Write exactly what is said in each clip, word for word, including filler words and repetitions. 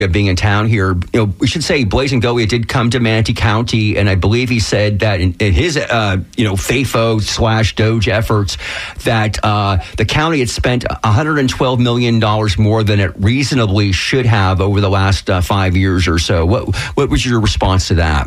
being in town here, you know, we should say Blaise Ngoglia did come to Manatee County, and I believe he said that in, in his, uh, you know, FAFO slash Doge efforts, that uh, the county had spent one hundred twelve million dollars more than it reasonably should have over the last uh, five years or so. What what was your response to that?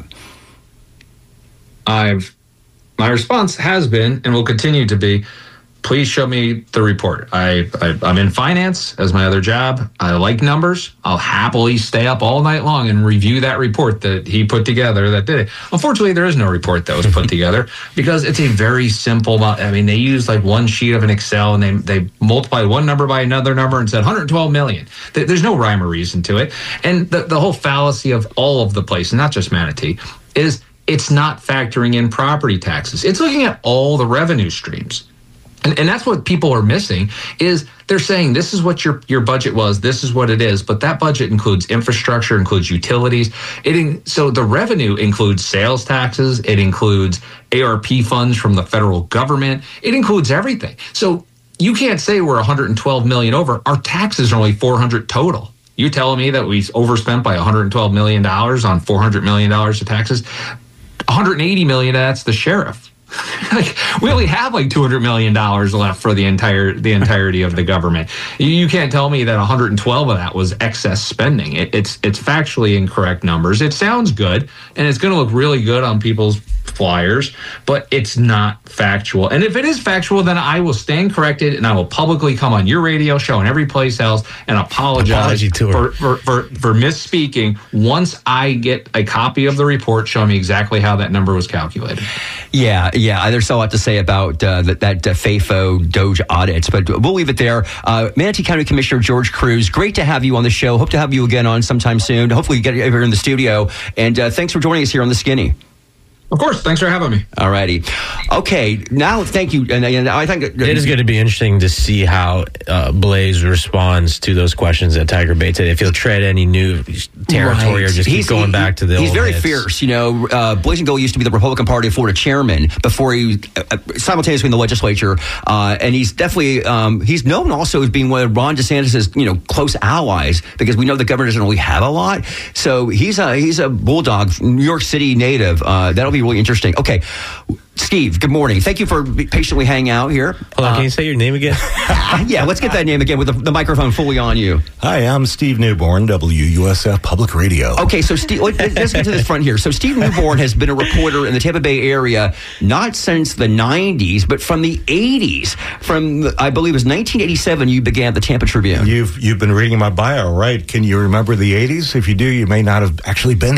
I've my response has been and will continue to be, please show me the report. I, I, I'm in finance as my other job. I like numbers. I'll happily stay up all night long and review that report that he put together that did it. Unfortunately, there is no report that was put together because it's a very simple, I mean, they used like one sheet of an Excel and they, they multiplied one number by another number and said one hundred twelve million. There's no rhyme or reason to it. And the, the whole fallacy of all of the places, not just Manatee, is it's not factoring in property taxes. It's looking at all the revenue streams. And, and that's what people are missing is they're saying this is what your, your budget was, this is what it is, but that budget includes infrastructure, includes utilities. It in, so the revenue includes sales taxes, it includes A R P funds from the federal government, it includes everything. So you can't say we're one hundred twelve million over. Our taxes are only four hundred total. You telling me that we overspent by one hundred twelve million dollars on four hundred million dollars of taxes? one hundred eighty million dollars, that's the sheriff. Like, we only have like two hundred million dollars left for the entire the entirety of the government. You, you can't tell me that one hundred twelve of that was excess spending. It, it's it's factually incorrect numbers. It sounds good, and it's going to look really good on people's flyers, but it's not factual. And if it is factual, then I will stand corrected, and I will publicly come on your radio show and every place else and apologize for, for, for, for misspeaking once I get a copy of the report showing me exactly how that number was calculated. Yeah, yeah. There's a lot to say about uh, that, that uh, FAFO Doge audits, but we'll leave it there. Uh, Manatee County Commissioner George Cruz, great to have you on the show. Hope to have you again on sometime soon. Hopefully you get here in the studio. And uh, thanks for joining us here on The Skinny. Of course. Thanks for having me. All righty. Okay. Now, thank you. And, and I think it is going to be interesting to see how uh, Blaise responds to those questions at Tiger Bay today. If he'll tread any new territory right. or just he's, keep going he, back to the He's old very hits. fierce. You know, uh, Blaise Ngoglia used to be the Republican Party of Florida chairman before he uh, simultaneously in the legislature. Uh, and he's definitely, um, he's known also as being one of Ron DeSantis' you know, close allies because we know the governor doesn't really have a lot. So he's a, he's a bulldog, New York City native. Uh, that'll be really interesting. Okay. Steve, good morning. Thank you for patiently hanging out here. Hold on, uh, can you say your name again? Yeah, let's get that name again with the, the microphone fully on you. Hi, I'm Steve Newborn, W U S F Public Radio. Okay, so Steve, let's get to this front here. So Steve Newborn has been a reporter in the Tampa Bay area not since the nineties, but from the eighties. From, I believe it was nineteen eighty-seven you began the Tampa Tribune. You've you've been reading my bio, right? Can you remember the eighties? If you do, you may not have actually been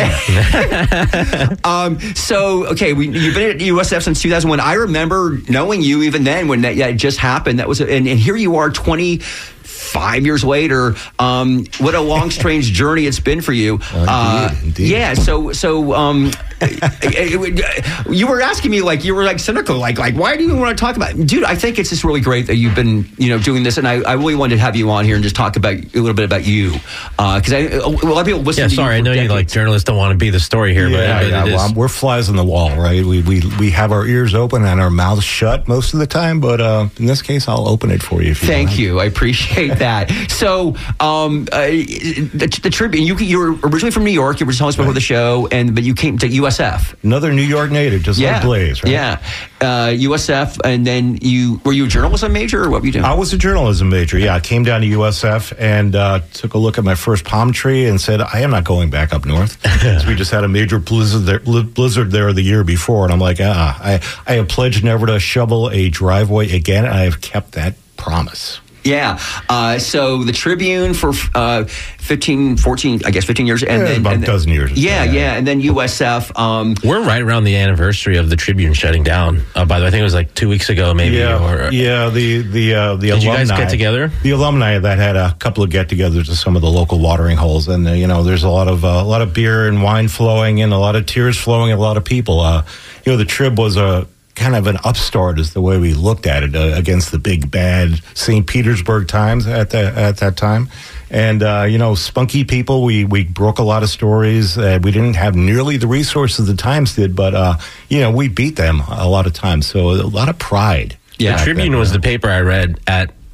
there. um, so, okay, we, you've been at U S F since two thousand one. I remember knowing you even then when that yeah, it just happened. That was, and, and here you are twenty-five years later. Um, what a long, strange journey it's been for you. Uh, indeed, indeed. Yeah. So, so um, you were asking me like you were like cynical, like like why do you want to talk about it? Dude, I think it's just really great that you've been you know doing this, and I, I really wanted to have you on here and just talk about a little bit about you because uh, I a lot of people listen. Yeah, to sorry, you I know decades. you like journalists don't want to be the story here, yeah, but, yeah, but yeah. it is. Well, we're flies on the wall, right? We we we have our ears open and our mouths shut most of the time, but uh, in this case, I'll open it for you. If you Thank like. you, I appreciate that. So, um, uh, the, the Tribune, you you were originally from New York. You were telling us before right. the show, and but you came to U S F. Another New York native, just yeah. like Blaise, right? Yeah, uh, U S F, and then you were you a journalism major or what were you doing? I was a journalism major. Yeah, I came down to U S F and uh, took a look at my first palm tree and said, I am not going back up north. So we just had a major blizzard there, blizzard there the year before, and I'm like, ah, I I have pledged never to shovel a driveway again, and I have kept that promise. Yeah. Uh, so the Tribune for uh, fifteen, fourteen, I guess fifteen years. And yeah, then about and a dozen years. Yeah, so, yeah, yeah. And then U S F. Um, We're right around the anniversary of the Tribune shutting down. Uh, by the way, I think it was like two weeks ago, maybe. Yeah, or, yeah the, the, uh, the did alumni. you guys get together? The alumni that had a couple of get-togethers at some of the local watering holes. And, uh, you know, there's a lot of uh, a lot of beer and wine flowing and a lot of tears flowing and a lot of people. Uh, you know, the Trib was a kind of an upstart is the way we looked at it uh, against the big bad Saint Petersburg Times at that at that time. And, uh, you know, spunky people, we, we broke a lot of stories. Uh, we didn't have nearly the resources the Times did, but, uh, you know, we beat them a lot of times. So a lot of pride. Yeah, the Tribune then, was uh, the paper I read at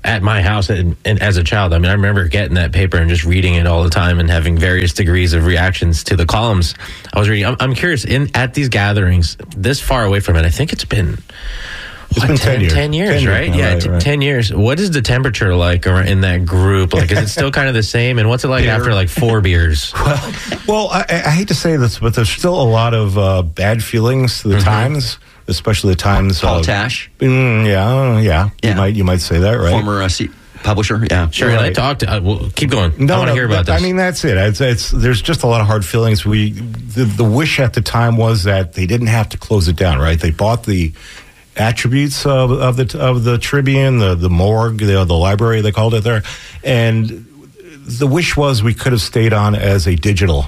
at my house and, and as a child. I mean, I remember getting that paper and just reading it all the time and having various degrees of reactions to the columns I was reading. I'm, I'm curious, in at these gatherings, this far away from it, I think it's been... It's what, been ten, ten years. ten years, ten right? years, Yeah, right, t- right. ten years. What is the temperature like ar- in that group? Like, is it still kind of the same? And what's it like Beer. after like four beers? Well, well I, I hate to say this, but there's still a lot of uh, bad feelings to the Mm-hmm. Times, especially the Times. Paul of, Tash, Mm, yeah, yeah, Yeah. You might you might say that, right? former uh, C- publisher. Yeah, Sure, Right. I talked to... Uh, well, keep going. No, I want to no, hear about but, this. I mean, that's it. It's, it's there's just a lot of hard feelings. We the, the wish at the time was that they didn't have to close it down. Right? They bought the attributes of, of the of the Tribune, the the morgue, the, the library they called it there, and the wish was we could have stayed on as a digital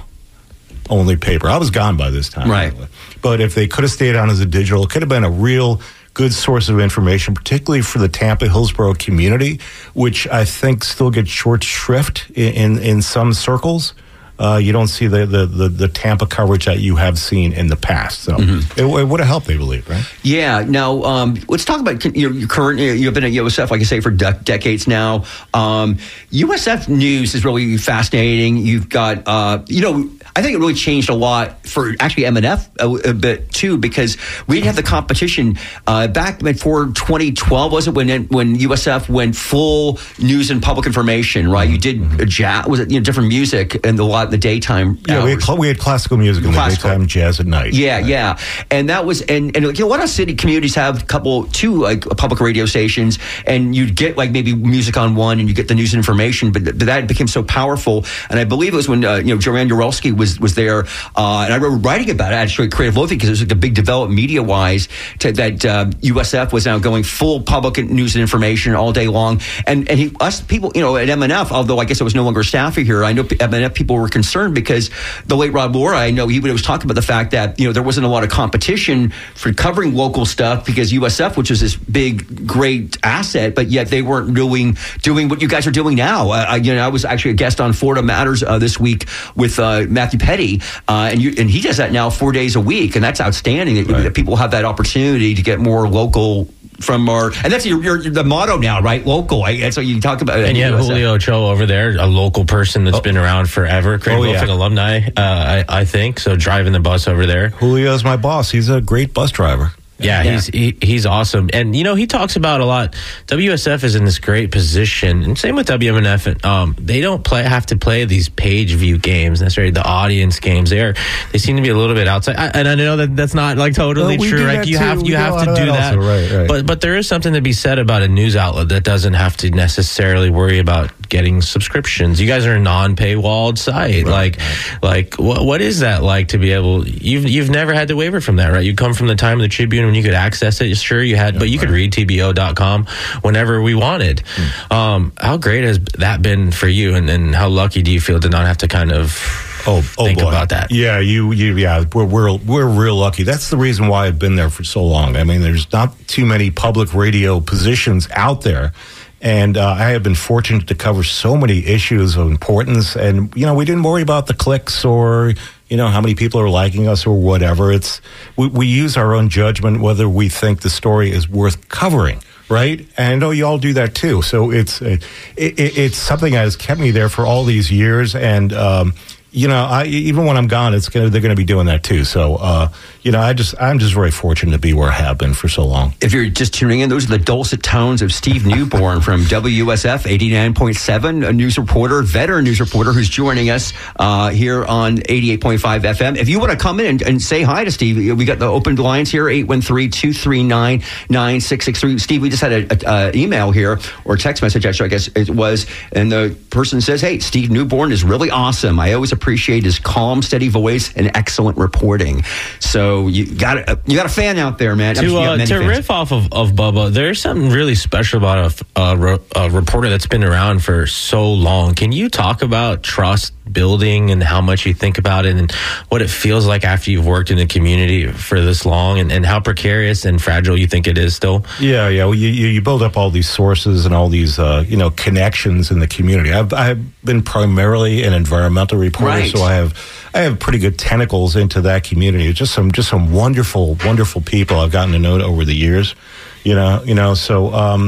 only paper. I was gone by this time, Right. But if they could have stayed on as a digital, it could have been a real good source of information, particularly for the Tampa Hillsborough community, which I think still gets short shrift in in, in some circles. Uh, you don't see the, the, the, the Tampa coverage that you have seen in the past. So Mm-hmm. it, it would have helped, I believe, right? Yeah. Now, um, let's talk about your, your current. You've been at U S F, like I say, for de- decades now. Um, U S F News is really fascinating. You've got, uh, you know, I think it really changed a lot for actually M N F a, a bit too, because we didn't have the competition uh, back before twenty twelve. Was it when it, when U S F went full news and public information? Right. You did a jazz. Was it you know, different music and a lot in the daytime? Yeah, we had, hours? cl- we had classical music in Classical. the daytime, jazz at night. Yeah, yeah, and that was and and you know, a lot of city communities have a couple, two like public radio stations, and you'd get like maybe music on one, and you get the news and information, but, th- but that became so powerful. And I believe it was when uh, you know Joanne Urelski was was there, uh, and I remember writing about it actually at Creative Loafing because it was like a big development media wise to, that uh, U S F was now going full public news and information all day long, and and he, us people you know at M N F, although I guess I was no longer staffing here, I know M N F people were concerned because the late Rob Laura, I know he was talking about the fact that you know there wasn't a lot of competition for covering local stuff because U S F, which is this big, great asset, but yet they weren't doing doing what you guys are doing now. Uh, I, you know, I was actually a guest on Florida Matters uh, this week with uh, Matthew Petty, uh, and you, and he does that now four days a week, and that's outstanding. That, Right. that people have that opportunity to get more local from our, and that's your, your the motto now, right? Local. I, that's what you talk about. And you have Julio Cho over there, a local person that's Oh. been around forever, Creative Oh, yeah. Loafing alumni, uh, I, I think. So driving the bus over there. Julio's my boss. He's a great bus driver. Yeah, Yeah. he's he, he's awesome, and you know he talks about a lot. W S F is in this great position, and same with W M N F. And, um, they don't play have to play these page view games necessarily, the audience games. They are they seem to be a little bit outside, I, and I know that that's not like totally No, we true. do Like that you too. have We you do a have lot to of do that that, also, right, right. but but there is something to be said about a news outlet that doesn't have to necessarily worry about getting subscriptions. You guys are a non-paywalled site. Like like what what is that like to be able? You've you've never had to waver from that, right? You come from the time of the Tribune when you could access it. Sure, you had, but you could read T B O dot com whenever we wanted. Um, how great has that been for you, and, and how lucky do you feel to not have to kind of Oh, oh think boy. about that? Yeah, you, you, yeah, we're we're we're real lucky. That's the reason why I've been there for so long. I mean, there's not too many public radio positions out there, and uh, I have been fortunate to cover so many issues of importance. And you know, we didn't worry about the clicks or you know how many people are liking us or whatever. It's we, we use our own judgment whether we think the story is worth covering. Right, and I know you all do that too. So it's it, it, it's something that has kept me there for all these years, and um, you know, I, even when I'm gone, it's gonna they're gonna be doing that too. So uh, you know, I just I'm just very fortunate to be where I have been for so long. If you're just tuning in, those are the dulcet tones of Steve Newborn from W S F eighty-nine point seven, a news reporter, veteran news reporter who's joining us uh, here on eighty-eight point five F M. If you want to come in and, and say hi to Steve, we got the open lines here, eight one three, two three nine, nine six six three. Steve, we just had an email here, or text message, actually, I guess it was, and the person says, hey, Steve Newborn is really awesome. I always appreciate his calm, steady voice and excellent reporting. So you got a, you got a fan out there, man. I'm To, sure you got uh, many to fans. riff off of, of Bubba, there's something really special about a, a, re- a reporter that's been around for so long. Can you talk about trust building and how much you think about it and what it feels like after you've worked in the community for this long, and, and how precarious and fragile you think it is still? Yeah, yeah. Well, you, you you build up all these sources and all these uh, you know connections in the community. I've I've been primarily an environmental reporter, Right. so I have I have pretty good tentacles into that community. It's just some just some wonderful wonderful people I've gotten to know over the years. You know, you know. So um,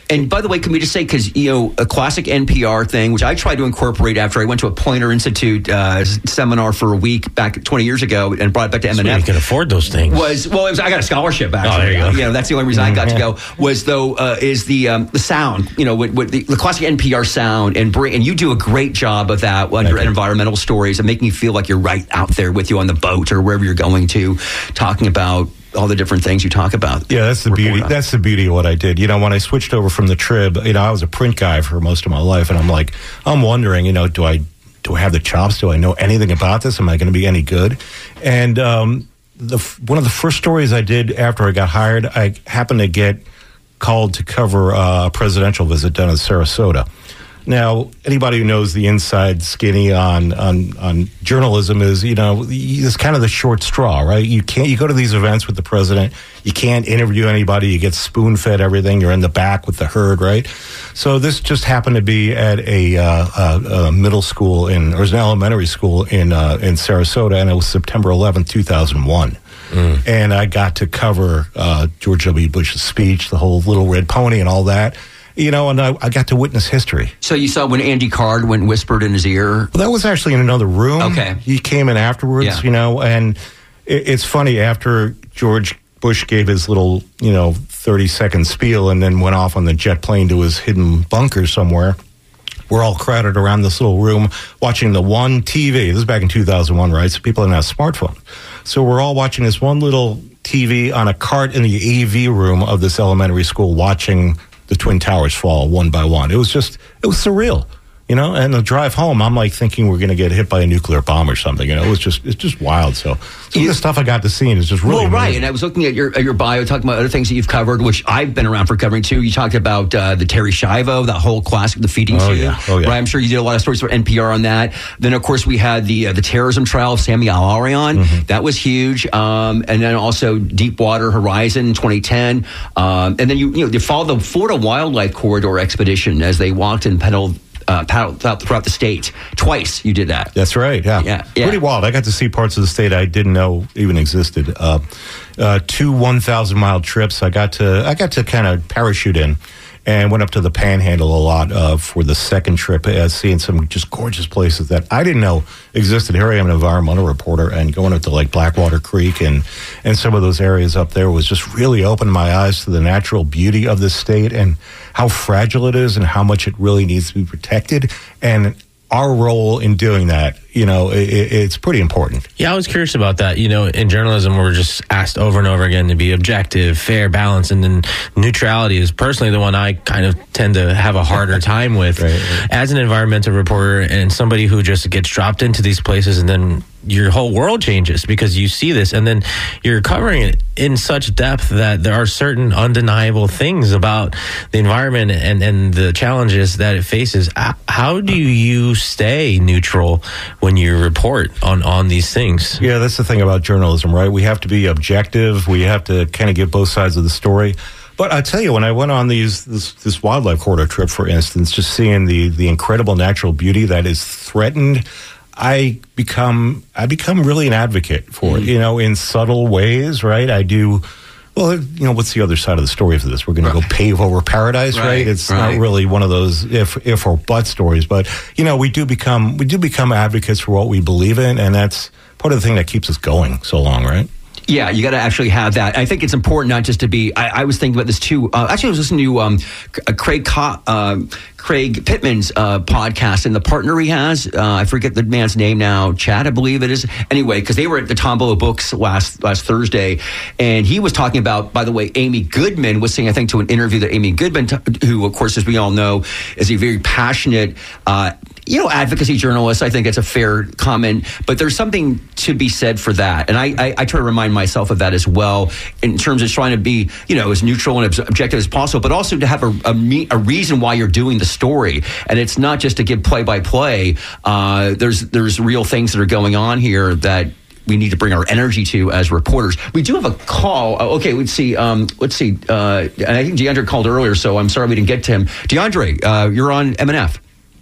And by the way, can we just say, because, you know, a classic N P R thing, which I tried to incorporate after I went to a Poynter Institute uh, seminar for a week back twenty years ago and brought it back to M and F. You can afford those things. Was, well, it was, I got a scholarship, actually. Oh, there you go. You know, that's the only reason I got to go, was, though, uh, is the um, the sound, you know, with, with the, the classic N P R sound. And bring, and you do a great job of that under environmental stories and making you feel like you're right out there with you on the boat or wherever you're going to, talking about all the different things you talk about. Yeah, that's the beauty. On. That's the beauty of what I did. You know, when I switched over from the Trib, you know, I was a print guy for most of my life, and I'm like, I'm wondering, you know, do I do I have the chops? Do I know anything about this? Am I going to be any good? And um, the one of the first stories I did after I got hired, I happened to get called to cover a presidential visit down in Sarasota. Now, anybody who knows the inside skinny on, on on journalism is, you know, it's kind of the short straw, right? You can't, you go to these events with the president, you can't interview anybody, you get spoon-fed everything, you're in the back with the herd, right? So this just happened to be at a, uh, a, a middle school in, or it was an elementary school in uh, in Sarasota, and it was September eleventh, two thousand one. Mm. And I got to cover uh, George W. Bush's speech, the whole Little Red Pony and all that. You know, and I, I got to witness history. So you saw when Andy Card went and whispered in his ear? Well, that was actually in another room. Okay. He came in afterwards, yeah. you know, and it, it's funny, after George Bush gave his little, you know, thirty-second spiel and then went off on the jet plane to his hidden bunker somewhere, we're all crowded around this little room watching the one T V. This is back in two thousand one, right? So people didn't have smartphones. So we're all watching this one little T V on a cart in the A V room of this elementary school, watching the Twin Towers fall one by one. It was just, it was surreal, you know. And the drive home, I'm like thinking we're going to get hit by a nuclear bomb or something. You know, it was just, it's just wild. So some of the stuff I got to see is just really well, right. amazing. And I was looking at your at your bio, talking about other things that you've covered, which I've been around for covering too. You talked about uh, the Terry Schiavo, that whole classic, the feeding oh, tube. Yeah. Oh, yeah. Right. I'm sure you did a lot of stories for N P R on that. Then, of course, we had the uh, the terrorism trial of Sammy Al-Arian. Mm-hmm. That was huge. Um, and then also Deepwater Horizon twenty ten. Um, and then you you know you followed the Florida Wildlife Corridor expedition as they walked and pedaled. Uh, paddled throughout the state. Twice you did that. That's right, yeah. yeah, yeah. Pretty wild. I got to see parts of the state I didn't know even existed. Uh, uh, two one thousand mile trips. I got to I got to kind of parachute in and went up to the Panhandle a lot uh, for the second trip, uh, seeing some just gorgeous places that I didn't know existed. Here I am, an environmental reporter, and going up to like Blackwater Creek and, and some of those areas up there was just really opened my eyes to the natural beauty of this state and how fragile it is and how much it really needs to be protected. And our role in doing that, you know, it, it's pretty important. Yeah, I was curious about that. You know, in journalism, we're just asked over and over again to be objective, fair, balanced, and then neutrality is personally the one I kind of tend to have a harder time with. Right, right. As an environmental reporter and somebody who just gets dropped into these places and then your whole world changes because you see this and then you're covering it in such depth that there are certain undeniable things about the environment and, and the challenges that it faces. How do you stay neutral when you report on, on these things? Yeah, that's the thing about journalism, right? We have to be objective. We have to kind of give both sides of the story. But I tell you, when I went on these this, this wildlife corridor trip, for instance, just seeing the, the incredible natural beauty that is threatened, I become I become really an advocate for it, you know, in subtle ways, right? I do, well, you know, what's the other side of the story for this? We're going right. to go pave over paradise, right? right? It's right. not really one of those if if or but stories, but you know, we do become we do become advocates for what we believe in, and that's part of the thing that keeps us going so long, right? Yeah, you got to actually have that. I think it's important not just to be. I, I was thinking about this too. Uh, actually, I was listening to um, Craig Co- uh, Craig Pittman's uh, podcast and the partner he has. Uh, I forget the man's name now. Chad, I believe it is. Anyway, because they were at the Tombolo Books last last Thursday, and he was talking about. By the way, Amy Goodman was saying, I think, to an interview that Amy Goodman, t- who of course, as we all know, is a very passionate. Uh, You know, advocacy journalists, I think it's a fair comment, but there's something to be said for that. And I, I, I try to remind myself of that as well in terms of trying to be, you know, as neutral and objective as possible, but also to have a, a, a reason why you're doing the story. And it's not just to give play-by-play. Uh, there's, there's real things that are going on here that we need to bring our energy to as reporters. We do have a call. Uh, okay, let's see. Um, let's see. Uh, and I think DeAndre called earlier, so I'm sorry we didn't get to him. DeAndre, uh, you're on M and F.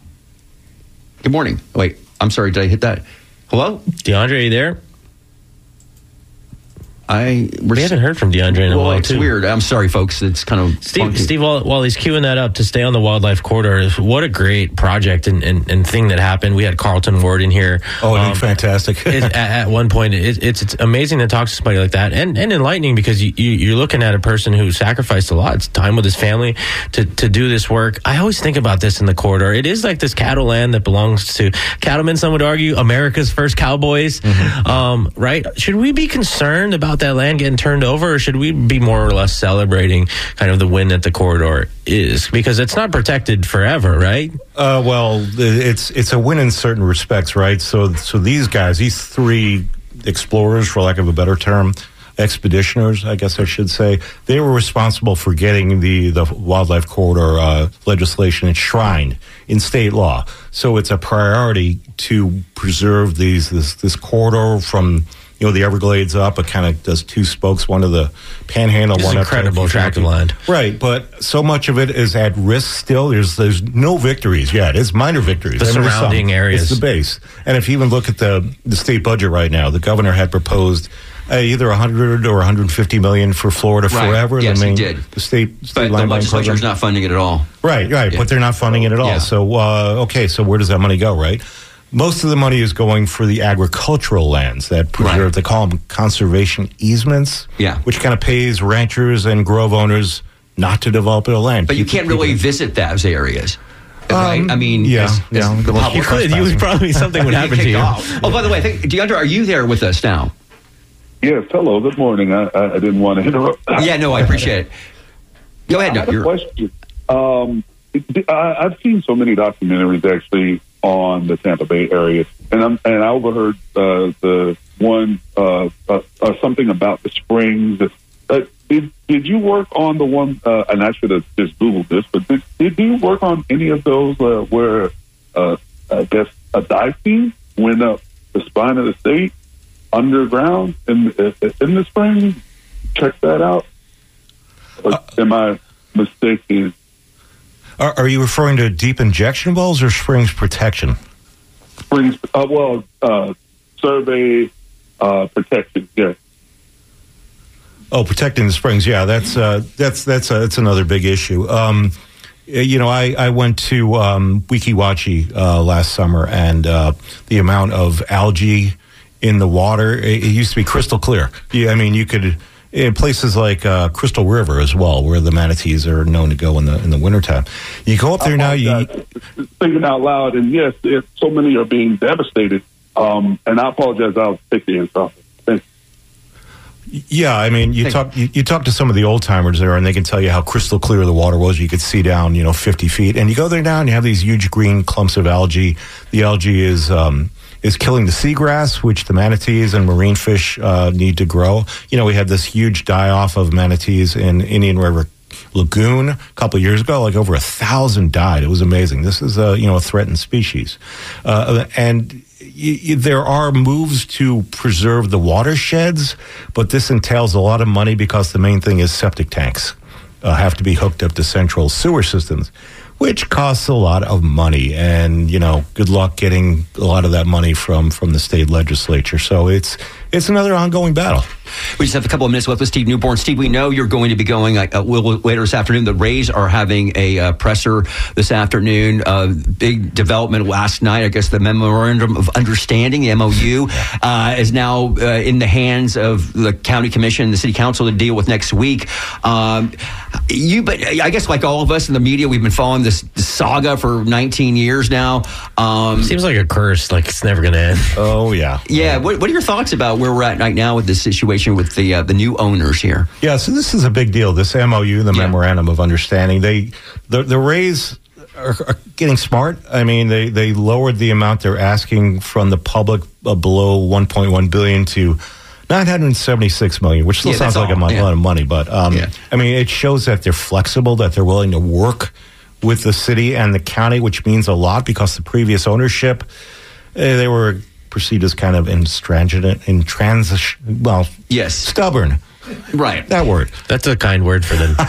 Good morning. Wait, I'm sorry. Did I hit that? Hello? DeAndre, are you there? I we haven't heard from DeAndre in a well, while, it's too. weird. I'm sorry, folks. It's kind of Steve, funky. Steve while, while he's queuing that up to stay on the wildlife corridor, what a great project and, and, and thing that happened. We had Carlton Ward in here. Oh, Um, fantastic. it, at, at one point, it, it's it's amazing to talk to somebody like that, and, and enlightening because you, you, you're looking at a person who sacrificed a lot. It's time with his family to, to do this work. I always think about this in the corridor. It is like this cattle land that belongs to cattlemen, some would argue, America's first cowboys, mm-hmm. um, right? Should we be concerned about that land getting turned over, or should we be more or less celebrating kind of the win that the corridor is? Because it's not protected forever, right? Uh, well, it's it's a win in certain respects, right? So, so these guys, these three explorers, for lack of a better term, expeditioners, I guess I should say, they were responsible for getting the the wildlife corridor uh, legislation enshrined in state law. So it's a priority to preserve these this this corridor from, you know, the Everglades up. It kind of does two spokes, one of the Panhandle, It's one up to incredible tract of land. Right, but so much of it is at risk still. There's there's no victories yet. It's minor victories. The I mean, there's surrounding some. areas. It's the base. And if you even look at the the state budget right now, the governor had proposed uh, either one hundred or one hundred fifty million for Florida Right. forever. Yes, the main, he did. The state, state But the land bank legislature's program. not funding it at all. Right, right, Yeah. but they're not funding it at all. Yeah. So, uh, okay, so where does that money go, right? Most of the money is going for the agricultural lands that preserve, Right. they call them conservation easements, Yeah. which kind of pays ranchers and grove owners not to develop their land. But you Keep- can't keep really it- visit those areas. Right? Um, I mean, yeah, as- as yeah. the Well, public- You could. You would probably something would happen to you. Oh, by the way, I think, DeAndre, are you there with us now? Yes, hello, good morning. I, I I didn't want to interrupt. Yeah, no, I appreciate it. Go ahead. I No, have a you're, question. Um, it- I, I've seen so many documentaries actually on the Tampa Bay area, and I'm and I overheard uh, the one uh, uh, uh, something about the springs. Uh, did did you work on the one? Uh, and I should have just Googled this, but did, did you work on any of those uh, where uh, I guess a dive team went up the spine of the state underground in in the spring? Check that out. Or am I mistaken? Are, are you referring to deep injection wells or springs protection? Springs, uh, well, uh, survey uh, protection. Yeah. Oh, protecting the springs. Yeah, that's uh, that's that's uh, that's another big issue. Um, you know, I, I went to um, Weeki Wachee uh, last summer, and uh, the amount of algae in the water, it, it used to be crystal clear. Yeah, I mean, you could in places like uh, Crystal River as well, where the manatees are known to go in the in the wintertime. You go up there now, you Thinking out loud, and yes, it, so many are being devastated. Um, and I apologize, I'll take the answer off. Thank you. Yeah, I mean, you talk you, you talk to some of the old timers there, and they can tell you how crystal clear the water was. You could see down, you know, fifty feet, and you go there now, and you have these huge green clumps of algae. The algae is um, is killing the seagrass, which the manatees and marine fish uh, need to grow. You know, we had this huge die off of manatees in Indian River Lagoon a couple of years ago. Like over a thousand died. It was amazing. This is a you know a threatened species, uh, and. Y- y- there are moves to preserve the watersheds, but this entails a lot of money because the main thing is septic tanks uh, have to be hooked up to central sewer systems, which costs a lot of money. And, you know, good luck getting a lot of that money from, from the state legislature. So it's it's another ongoing battle. We just have a couple of minutes left with Steve Newborn. Steve, we know you're going to be going uh, uh, later this afternoon. The Rays are having a uh, presser this afternoon. Uh, big development last night. I guess the Memorandum of Understanding, the M O U, uh, is now uh, in the hands of the county commission and the city council to deal with next week. Um, you, but I guess like all of us in the media, we've been following this, this saga for nineteen years now. Um, Seems like a curse, like it's never going to end. Oh, yeah. yeah. What, what are your thoughts about where we're at right now with this situation with the uh, the new owners here? Yeah, so this is a big deal. This M O U, the Yeah. Memorandum of Understanding, they the the Rays are, are getting smart. I mean, they they lowered the amount they're asking from the public uh, below one point one billion to nine hundred seventy-six million, which still Yeah, sounds that's like a all, mo- yeah. lot of money, but um, Yeah. I mean, it shows that they're flexible, that they're willing to work with the city and the county, which means a lot because the previous ownership, eh, they were perceived as kind of intransigent, intransition, well, Yes. stubborn Right. That word. That's a kind word for them.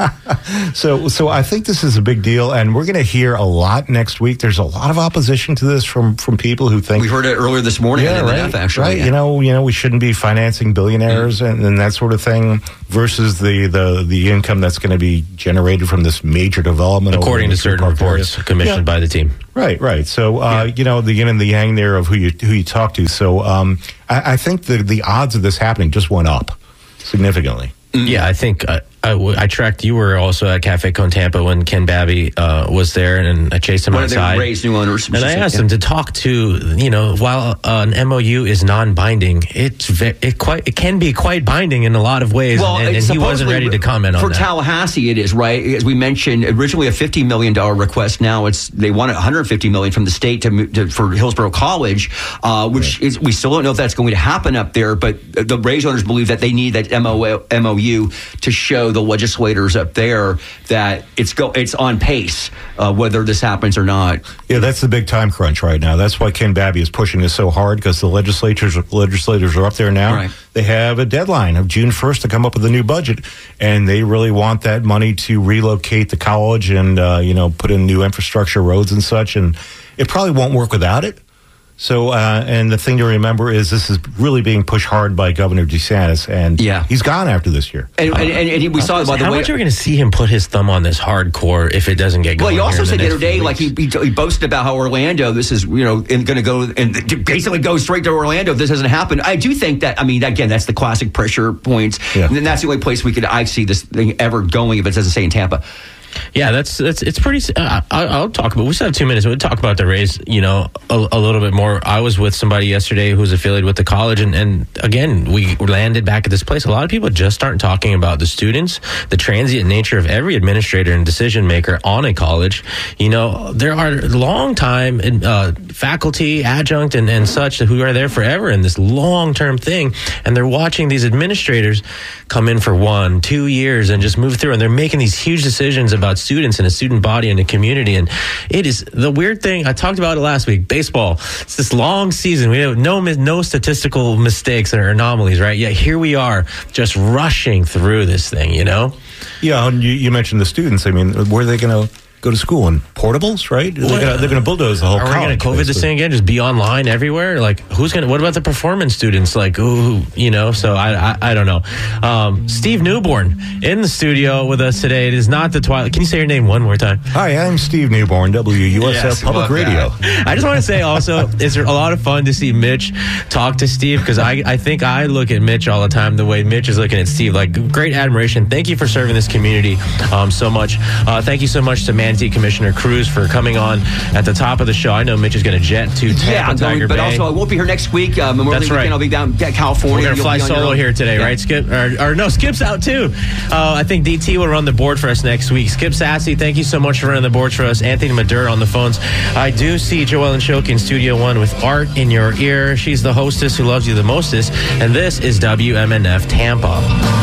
So, so I think this is a big deal, and we're going to hear a lot next week. There's a lot of opposition to this from, from people who think We heard it earlier this morning. yeah, on right, M N F, actually. right. Yeah. You know, you know, we shouldn't be financing billionaires and, and that sort of thing versus the the, the income that's going to be generated from this major development. over According in to the certain Park area. reports commissioned Yeah. by the team. Right, right. So, uh, Yeah. you know, the yin and the yang there of who you who you talk to. So, um, I, I think the the odds of this happening just went up significantly. Yeah, I think uh, I, w- I tracked. You were also at Cafe Con Tampa when Ken Babby uh, was there, and I chased him One of outside. their raised new owners. And I asked him to talk to, you know, while uh, an M O U is non-binding, it's ve- it quite it can be quite binding in a lot of ways, Well, and, and it's he wasn't supposedly ready to comment on for that. Tallahassee, it is right. As we mentioned, originally a fifty million dollar request. Now it's they want one hundred fifty million from the state to, move to for Hillsborough College, uh, which is we still don't know if that's going to happen up there. But the Rays owners believe that they need that M O U to show the legislators up there that it's go it's on pace, uh, whether this happens or not. Yeah, that's the big time crunch right now. That's why Ken Babby is pushing this so hard because the legislatures legislators are up there now. Right. They have a deadline of June first to come up with a new budget, and they really want that money to relocate the college and uh, you know put in new infrastructure, roads and such. And it probably won't work without it. So, uh, and the thing to remember is this is really being pushed hard by Governor DeSantis, and Yeah. he's gone after this year. And, and, and, and we saw it by the How way. much are we going to see him put his thumb on this hardcore if it doesn't get Well, going? he also here in said the next other day, few like he, weeks? he he boasted about how Orlando, this is you know going to go and basically go straight to Orlando if this doesn't happen. I do think that I mean again that's the classic pressure points, Yeah. and then that's the only place we could I see this thing ever going if it doesn't stay in Tampa. Yeah, that's that's it's pretty. Uh, I, I'll talk about. We still have two minutes. We'll talk about the Rays, you know, a, a little bit more. I was with somebody yesterday who's affiliated with the college, and, and again, we landed back at this place. A lot of people just aren't talking about the students, the transient nature of every administrator and decision maker on a college. You know, there are long time uh, faculty, adjunct, and, and such who are there forever in this long term thing, and they're watching these administrators come in for one, two years, and just move through, and they're making these huge decisions about students and a student body and a community. And it is the weird thing. I talked about it last week. Baseball. It's this long season. We have no no statistical mistakes or anomalies, right? Yet here we are just rushing through this thing, you know? Yeah, and you, you mentioned the students. I mean, where are they going to go to school in portables, right? They're What? gonna, they're going to bulldoze the whole Are we going college. to COVID this basically. thing again? Just be online everywhere? Like, who's going to, what about the performance students? Like, ooh, you know, so I, I, I don't know. Um, Steve Newborn in the studio with us today. It is not the Twilight. Can you say your name one more time? Hi, I'm Steve Newborn, W U S F Yes, Public love Radio. that. I just want to say also, it's a lot of fun to see Mitch talk to Steve because I, I think I look at Mitch all the time the way Mitch is looking at Steve. Like, great admiration. Thank you for serving this community um, so much. Uh, thank you so much to Manatee Commissioner Cruz for coming on at the top of the show. I know Mitch is going to jet to Tampa, Yeah, I'm Tiger going, but Bay. also I won't be here next week. Uh, Memorial That's Day right. weekend, I'll be down in California. We're going to You'll fly be on your solo own. here today, Yeah. right? Skip, or, or no, Skip's out too. Uh, I think D T will run the board for us next week. Skip Sassy, thank you so much for running the boards for us. Anthony Madur on the phones. I do see Joellen Shoki in Studio One with Art in Your Ear. She's the hostess who loves you the mostest, and this is W M N F Tampa.